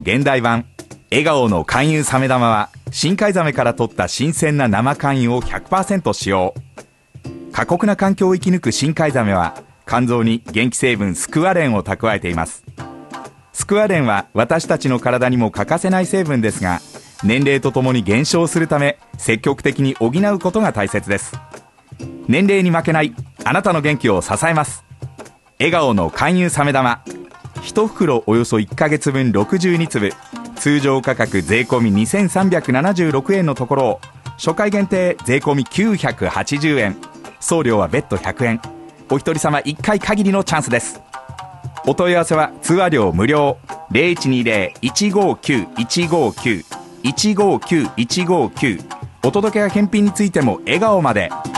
現代版笑顔の肝油サメ玉は深海ザメから取った新鮮な生肝油を 100% 使用。過酷な環境を生き抜く深海ザメは肝臓に元気成分スクワレンを蓄えています。スクワレンは私たちの体にも欠かせない成分ですが、年齢とともに減少するため積極的に補うことが大切です。年齢に負けないあなたの元気を支えます。笑顔の肝油サメ玉、1袋およそ1ヶ月分62粒、通常価格税込み2376円のところを初回限定税込み980円、送料は別途100円。お一人様1回限りのチャンスです。お問い合わせは通話料無料 0120-159-159 159-159。お届けや返品についても笑顔まで。